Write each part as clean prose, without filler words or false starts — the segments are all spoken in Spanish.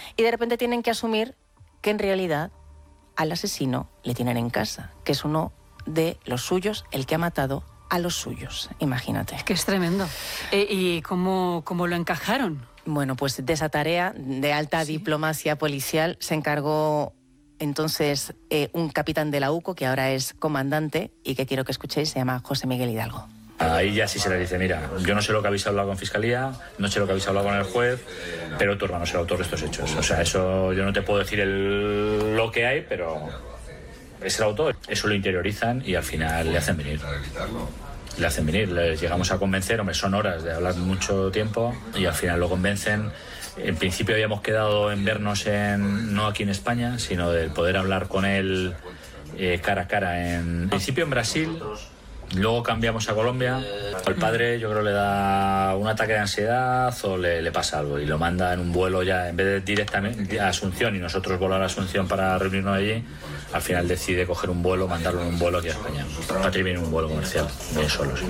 y de repente tienen que asumir que en realidad al asesino le tienen en casa, que es uno de los suyos, el que ha matado a los suyos, imagínate. Es que es tremendo. ¿Y cómo lo encajaron? Bueno, pues de esa tarea de alta diplomacia policial se encargó entonces un capitán de la UCO, que ahora es comandante y que quiero que escuchéis, se llama José Miguel Hidalgo. Ahí ya sí se le dice, mira, yo no sé lo que habéis hablado con Fiscalía, no sé lo que habéis hablado con el juez, pero tu hermano es el autor de estos hechos. O sea, eso yo no te puedo decir lo que hay, pero es el autor. Eso lo interiorizan y al final le hacen venir. Les llegamos a convencer, hombre, son horas de hablar mucho tiempo y al final lo convencen. En principio habíamos quedado en vernos no aquí en España, sino de poder hablar con él cara a cara. En principio en Brasil. Luego cambiamos a Colombia. Al padre yo creo le da un ataque de ansiedad o le pasa algo y lo manda en un vuelo ya, en vez de directamente a Asunción y nosotros volar a Asunción para reunirnos allí, al final decide coger un vuelo, mandarlo en un vuelo aquí a España. Patri viene en un vuelo comercial, viene solos.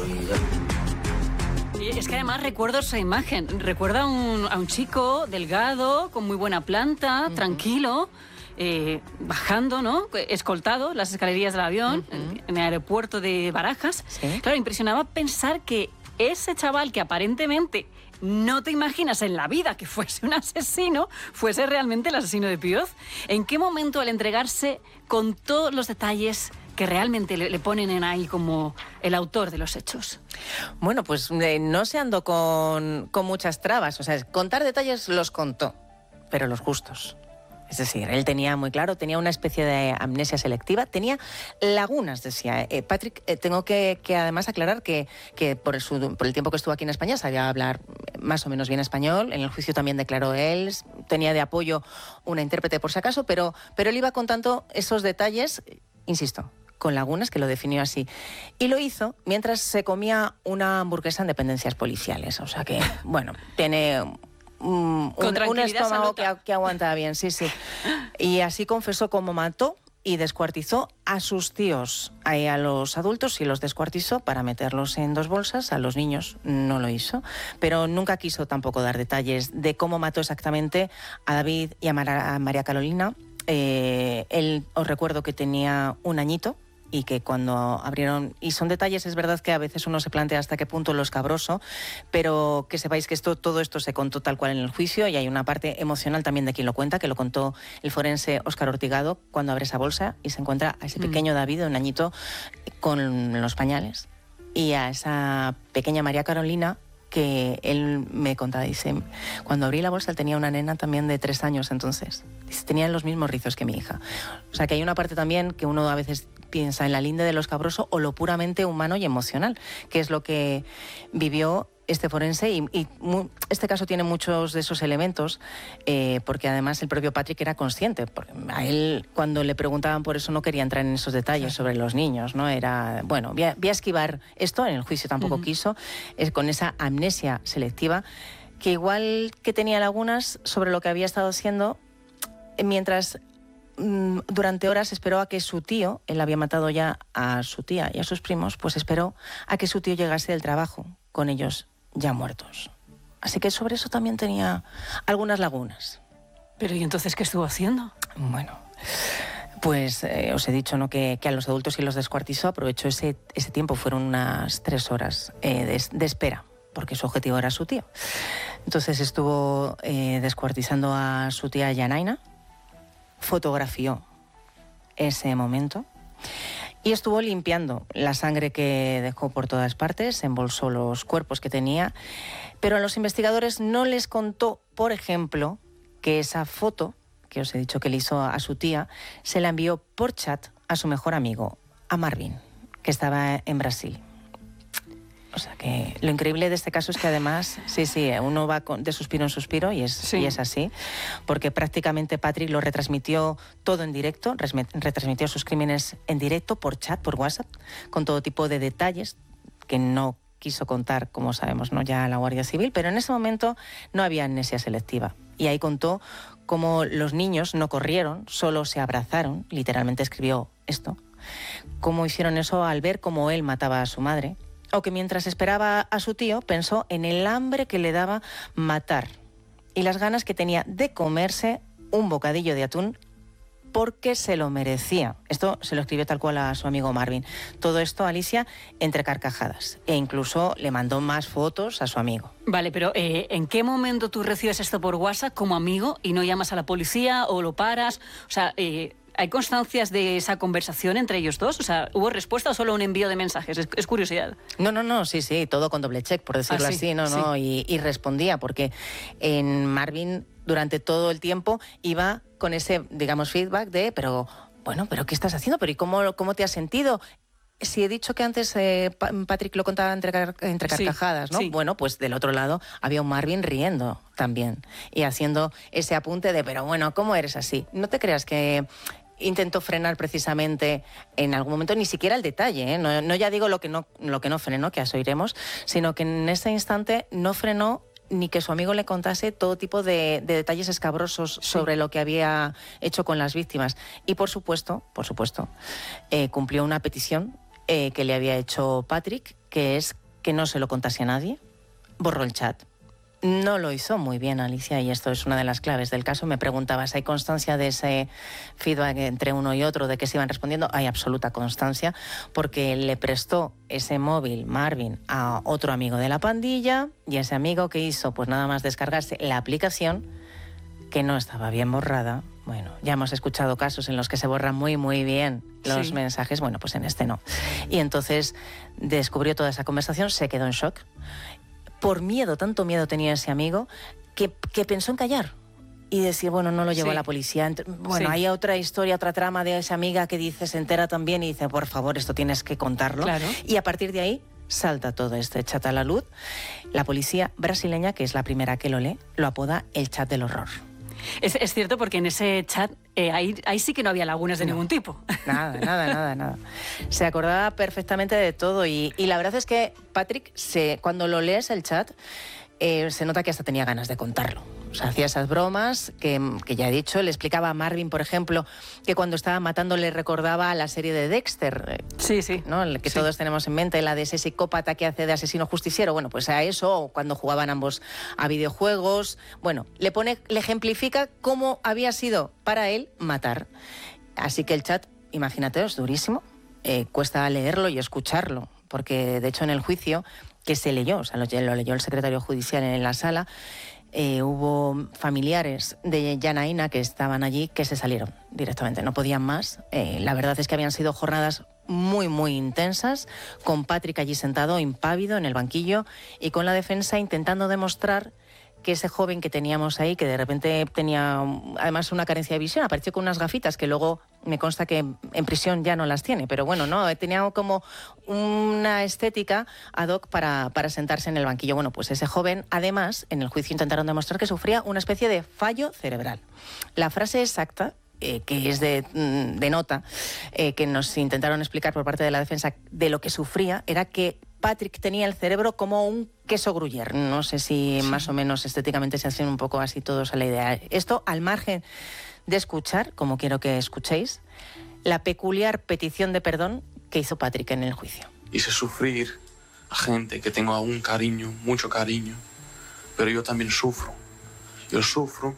Es que además recuerdo esa imagen. Recuerda a un chico delgado, con muy buena planta, tranquilo, bajando, ¿no? Escoltado las escalerías del avión, en el aeropuerto de Barajas. Sí. Claro, impresionaba pensar que ese chaval que aparentemente no te imaginas en la vida que fuese un asesino, fuese realmente el asesino de Pioz. ¿En qué momento, al entregarse con todos los detalles que realmente le ponen en ahí como el autor de los hechos? Bueno, pues no se andó con muchas trabas. O sea, contar detalles los contó, pero los justos. Es decir, él tenía muy claro, tenía una especie de amnesia selectiva, tenía lagunas, decía. Patrick, tengo que además aclarar que por el tiempo que estuvo aquí en España sabía hablar más o menos bien español. En el juicio también declaró él, tenía de apoyo una intérprete por si acaso, pero él iba contando esos detalles, insisto, con lagunas, que lo definió así. Y lo hizo mientras se comía una hamburguesa en dependencias policiales. O sea que, bueno, tiene un estómago que aguanta bien, sí. Y así confesó cómo mató y descuartizó a sus tíos, a los adultos, y los descuartizó para meterlos en 2 bolsas. A los niños no lo hizo, pero nunca quiso tampoco dar detalles de cómo mató exactamente a David y a María Carolina. Él, os recuerdo que tenía 1 añito, y que cuando abrieron, y son detalles, es verdad que a veces uno se plantea hasta qué punto lo escabroso, pero que sepáis que todo esto se contó tal cual en el juicio, y hay una parte emocional también de quien lo cuenta, que lo contó el forense Óscar Ortigado, cuando abre esa bolsa y se encuentra a ese pequeño David de 1 añito con los pañales, y a esa pequeña María Carolina, que él me contaba, dice, cuando abrí la bolsa él tenía una nena también de 3 años entonces, dice, tenían los mismos rizos que mi hija. O sea que hay una parte también que uno a veces piensa en la linde de lo escabroso o lo puramente humano y emocional, que es lo que vivió este forense, y este caso tiene muchos de esos elementos, porque además el propio Patrick era consciente, porque a él cuando le preguntaban por eso no quería entrar en esos detalles sobre los niños, ¿no? Era, bueno, voy a esquivar esto, en el juicio tampoco quiso, con esa amnesia selectiva, que igual que tenía lagunas sobre lo que había estado haciendo, mientras durante horas esperó a que su tío, él había matado ya a su tía y a sus primos, pues esperó a que su tío llegase del trabajo, con ellos ya muertos. Así que sobre eso también tenía algunas lagunas. Pero ¿y entonces qué estuvo haciendo? Bueno, pues os he dicho, ¿no?, que a los adultos sí los descuartizó, aprovechó ese tiempo, fueron unas 3 horas de espera, porque su objetivo era su tío. Entonces estuvo descuartizando a su tía Yanaina, fotografió ese momento y estuvo limpiando la sangre que dejó por todas partes, embolsó los cuerpos que tenía, pero a los investigadores no les contó, por ejemplo, que esa foto que os he dicho que le hizo a su tía se la envió por chat a su mejor amigo, a Marvin, que estaba en Brasil. O sea que lo increíble de este caso es que además, sí, uno va de suspiro en suspiro y es así, porque prácticamente Patrick lo retransmitió todo en directo, retransmitió sus crímenes en directo por chat, por WhatsApp, con todo tipo de detalles que no quiso contar, como sabemos, ¿no?, ya la Guardia Civil, pero en ese momento no había amnesia selectiva. Y ahí contó cómo los niños no corrieron, solo se abrazaron, literalmente escribió esto, cómo hicieron eso al ver cómo él mataba a su madre, o que mientras esperaba a su tío pensó en el hambre que le daba matar y las ganas que tenía de comerse un bocadillo de atún porque se lo merecía. Esto se lo escribió tal cual a su amigo Marvin. Todo esto, Alicia, entre carcajadas. E incluso le mandó más fotos a su amigo. Vale, pero ¿en qué momento tú recibes esto por WhatsApp como amigo y no llamas a la policía o lo paras? O sea, ¿hay constancias de esa conversación entre ellos dos? O sea, ¿hubo respuesta o solo un envío de mensajes? Es curiosidad. No, sí, todo con doble check, por decirlo así, y respondía, porque en Marvin durante todo el tiempo iba con ese, digamos, feedback de, pero ¿qué estás haciendo? ¿Pero y cómo te has sentido? Si he dicho que antes Patrick lo contaba entre carcajadas, ¿no? Sí. Bueno, pues del otro lado había un Marvin riendo también y haciendo ese apunte de, pero bueno, ¿cómo eres así? No te creas que intentó frenar precisamente en algún momento, ni siquiera el detalle, ¿eh? No ya digo lo que no frenó, que así oiremos, sino que en ese instante no frenó ni que su amigo le contase todo tipo de detalles escabrosos sobre lo que había hecho con las víctimas. Y por supuesto, cumplió una petición que le había hecho Patrick, que es que no se lo contase a nadie. Borró el chat. No lo hizo muy bien, Alicia, y esto es una de las claves del caso. Me preguntabas, ¿hay constancia de ese feedback entre uno y otro, de que se iban respondiendo? Hay absoluta constancia, porque le prestó ese móvil Marvin a otro amigo de la pandilla, y ese amigo que hizo, pues nada más descargarse la aplicación, que no estaba bien borrada. Bueno, ya hemos escuchado casos en los que se borran muy, muy bien los mensajes. Bueno, pues en este no. Y entonces descubrió toda esa conversación, se quedó en shock. Por miedo, tanto miedo tenía ese amigo, que pensó en callar y decir, bueno, no lo llevo a la policía. Bueno, hay otra historia, otra trama de esa amiga que dice, se entera también y dice, por favor, esto tienes que contarlo. Claro. Y a partir de ahí salta todo este chat a la luz. La policía brasileña, que es la primera que lo lee, lo apoda el chat del horror. Es cierto, porque en ese chat ahí sí que no había lagunas de ningún tipo. Nada. Se acordaba perfectamente de todo y la verdad es que Patrick, cuando lo lees el chat, se nota que hasta tenía ganas de contarlo. O sea, hacía esas bromas que ya he dicho. Le explicaba a Marvin, por ejemplo, que cuando estaba matando le recordaba a la serie de Dexter. Sí. ¿No? Que todos tenemos en mente, la de ese psicópata que hace de asesino justiciero. Bueno, pues a eso, cuando jugaban ambos a videojuegos. Bueno, le ejemplifica cómo había sido para él matar. Así que el chat, imagínate, es durísimo. Cuesta leerlo y escucharlo, porque de hecho en el juicio que se leyó, o sea, lo leyó el secretario judicial en la sala, hubo familiares de Janaína que estaban allí que se salieron directamente, no podían más. La verdad es que habían sido jornadas muy, muy intensas, con Patrick allí sentado, impávido, en el banquillo, y con la defensa intentando demostrar que ese joven que teníamos ahí, que de repente tenía además una carencia de visión, apareció con unas gafitas que luego me consta que en prisión ya no las tiene, pero bueno, no, tenía como una estética ad hoc para sentarse en el banquillo. Bueno, pues ese joven, además, en el juicio intentaron demostrar que sufría una especie de fallo cerebral. La frase exacta, que es de nota, que nos intentaron explicar por parte de la defensa de lo que sufría, era que Patrick tenía el cerebro como un queso gruyère. No sé si más o menos estéticamente se hacen un poco así todos a la idea. Esto al margen de escuchar, como quiero que escuchéis, la peculiar petición de perdón que hizo Patrick en el juicio. Hice sufrir a gente que tengo aún cariño, mucho cariño, pero yo también sufro. Yo sufro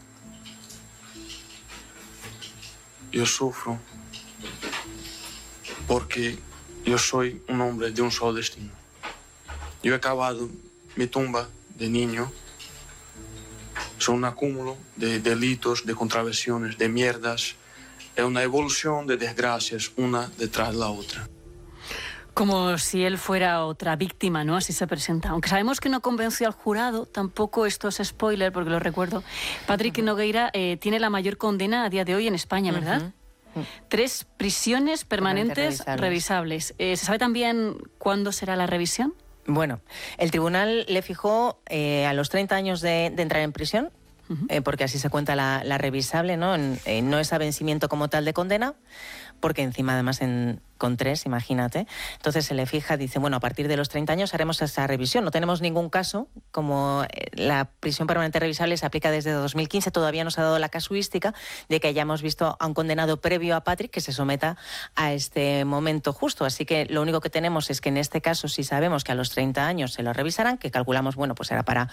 porque yo soy un hombre de un solo destino. Yo he cavado mi tumba de niño. Son un acúmulo de delitos, de contravenciones, de mierdas. Es una evolución de desgracias, una detrás de la otra. Como si él fuera otra víctima, ¿no? Así se presenta. Aunque sabemos que no convenció al jurado, tampoco esto es spoiler, porque lo recuerdo. Patrick Nogueira tiene la mayor condena a día de hoy en España, ¿verdad? 3 prisiones permanentes revisables. ¿Se sabe también cuándo será la revisión? Bueno, el tribunal le fijó a los 30 años de entrar en prisión, porque así se cuenta la revisable, ¿no? No es a vencimiento como tal de condena, porque encima además en con 3, imagínate. Entonces se le fija, dice, bueno, a partir de los 30 años haremos esa revisión. No tenemos ningún caso, como la prisión permanente revisable se aplica desde 2015, todavía no se ha dado la casuística de que hayamos visto a un condenado previo a Patrick que se someta a este momento justo. Así que lo único que tenemos es que en este caso sí sabemos que a los 30 años se lo revisarán, que calculamos, bueno, pues será para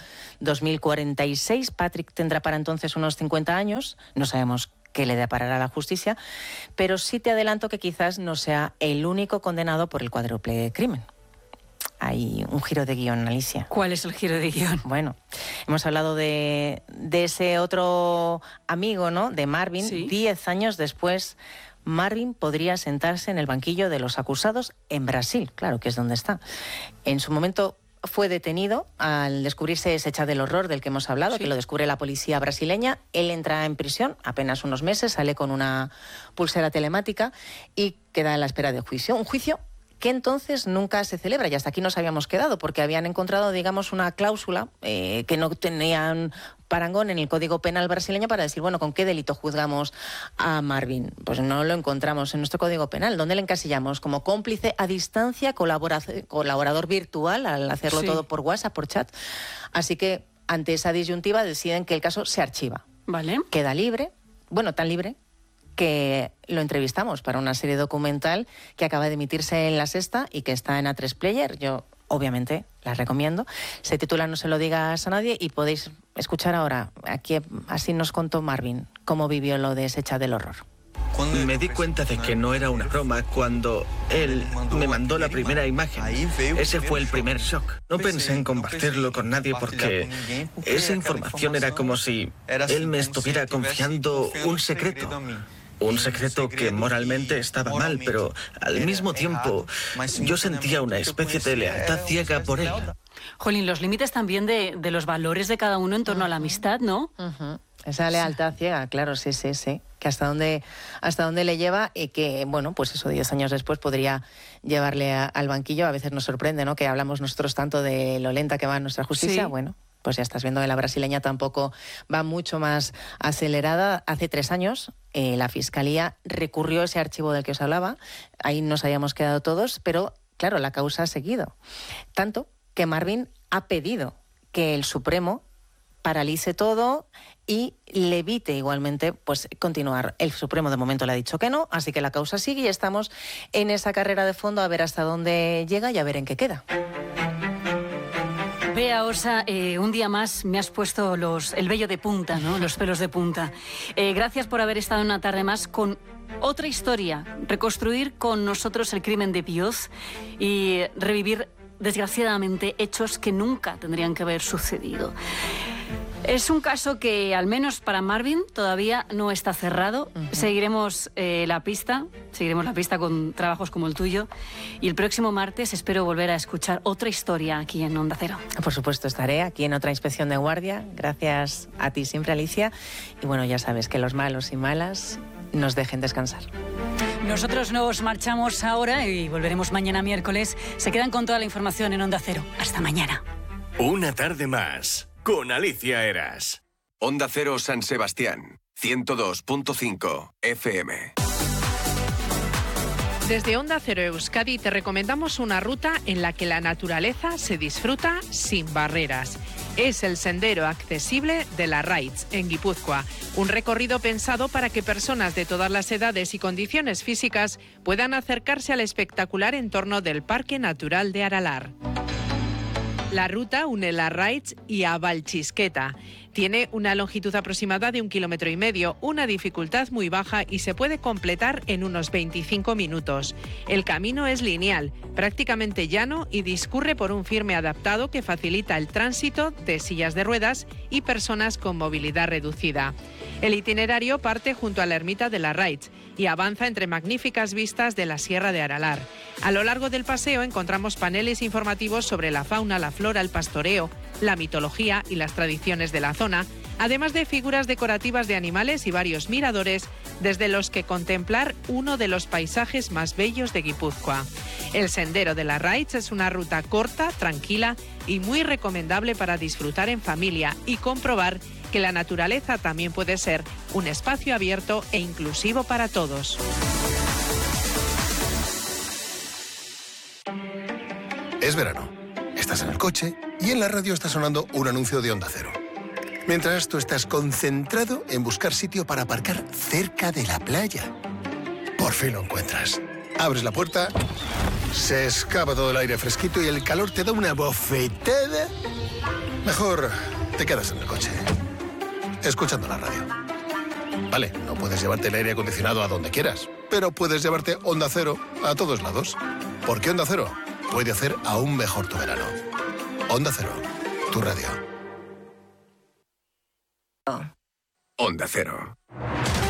2046. Patrick tendrá para entonces unos 50 años, no sabemos que le deparará la justicia, pero sí te adelanto que quizás no sea el único condenado por el cuádruple crimen. Hay un giro de guión, Alicia. ¿Cuál es el giro de guión? Bueno, hemos hablado de ese otro amigo, ¿no?, de Marvin. Sí. 10 años después, Marvin podría sentarse en el banquillo de los acusados en Brasil, claro, que es donde está. En su momento fue detenido al descubrirse ese chat del horror del que hemos hablado, sí, que lo descubre la policía brasileña. Él entra en prisión apenas unos meses, sale con una pulsera telemática y queda en la espera de juicio. Un juicio que entonces nunca se celebra, y hasta aquí nos habíamos quedado, porque habían encontrado, digamos, una cláusula que no tenían parangón en el Código Penal brasileño para decir, bueno, ¿con qué delito juzgamos a Marvin? Pues no lo encontramos en nuestro Código Penal. ¿Dónde le encasillamos? Como cómplice a distancia, colaborador virtual, al hacerlo todo por WhatsApp, por chat. Así que, ante esa disyuntiva, deciden que el caso se archiva. Vale. Queda libre, bueno, tan libre que lo entrevistamos para una serie documental que acaba de emitirse en La Sexta y que está en A3 Player. Yo, obviamente, la recomiendo. Se titula No se lo digas a nadie y podéis escuchar ahora. Aquí así nos contó Marvin cómo vivió lo de ese chat del horror. Me di cuenta de que no era una broma cuando él me mandó la primera imagen. Ese fue el primer shock. No pensé en compartirlo con nadie porque esa información era como si él me estuviera confiando un secreto. Un secreto que moralmente estaba mal, pero al mismo tiempo yo sentía una especie de lealtad ciega por él. Jolín, los límites también de los valores de cada uno en torno a la amistad, ¿no? Esa lealtad ciega, claro, sí. Que hasta dónde le lleva y que, bueno, pues eso 10 años después podría llevarle al banquillo. A veces nos sorprende, ¿no?, que hablamos nosotros tanto de lo lenta que va nuestra justicia. Sí. Bueno, pues ya estás viendo que la brasileña tampoco va mucho más acelerada. Hace 3 años la Fiscalía recurrió ese archivo del que os hablaba. Ahí nos habíamos quedado todos, pero claro, la causa ha seguido. Tanto que Marvin ha pedido que el Supremo paralice todo y le evite igualmente pues continuar. El Supremo de momento le ha dicho que no, así que la causa sigue y estamos en esa carrera de fondo a ver hasta dónde llega y a ver en qué queda. Bea Osa, un día más me has puesto el vello de punta, ¿no?, los pelos de punta. Gracias por haber estado una tarde más con otra historia, reconstruir con nosotros el crimen de Pioz y revivir, desgraciadamente, hechos que nunca tendrían que haber sucedido. Es un caso que, al menos para Marvin, todavía no está cerrado. Seguiremos la pista con trabajos como el tuyo. Y el próximo martes espero volver a escuchar otra historia aquí en Onda Cero. Por supuesto, estaré aquí en otra inspección de guardia. Gracias a ti siempre, Alicia. Y bueno, ya sabes que los malos y malas nos dejen descansar. Nosotros nos marchamos ahora y volveremos mañana miércoles. Se quedan con toda la información en Onda Cero. Hasta mañana. Una tarde más con Alicia Eras. Onda Cero San Sebastián, 102.5 FM. Desde Onda Cero Euskadi te recomendamos una ruta en la que la naturaleza se disfruta sin barreras. Es el sendero accesible de Larraitz, en Guipúzcoa. Un recorrido pensado para que personas de todas las edades y condiciones físicas puedan acercarse al espectacular entorno del Parque Natural de Aralar. La ruta une Larraitz y a Valchisqueta. Tiene una longitud aproximada de 1,5 kilómetros, una dificultad muy baja y se puede completar en unos 25 minutos. El camino es lineal, prácticamente llano y discurre por un firme adaptado que facilita el tránsito de sillas de ruedas y personas con movilidad reducida. El itinerario parte junto a la ermita de Larraitz y avanza entre magníficas vistas de la Sierra de Aralar. A lo largo del paseo encontramos paneles informativos sobre la fauna, la flora, el pastoreo, la mitología y las tradiciones de la zona, además de figuras decorativas de animales y varios miradores desde los que contemplar uno de los paisajes más bellos de Guipúzcoa. El sendero de Larraitz es una ruta corta, tranquila y muy recomendable para disfrutar en familia y comprobar que la naturaleza también puede ser un espacio abierto e inclusivo para todos. Es verano. Estás en el coche y en la radio está sonando un anuncio de Onda Cero. Mientras tú estás concentrado en buscar sitio para aparcar cerca de la playa. Por fin lo encuentras. Abres la puerta, se escapa todo el aire fresquito y el calor te da una bofetada. Mejor te quedas en el coche, escuchando la radio. Vale, no puedes llevarte el aire acondicionado a donde quieras, pero puedes llevarte Onda Cero a todos lados. Porque Onda Cero puede hacer aún mejor tu verano. Onda Cero, tu radio. Onda Cero.